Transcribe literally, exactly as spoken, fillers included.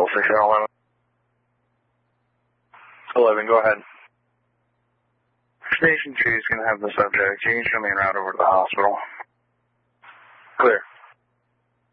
six seven eleven. eleven, go ahead. Station two is going to have the subject. You can show me en route over to the hospital. Clear.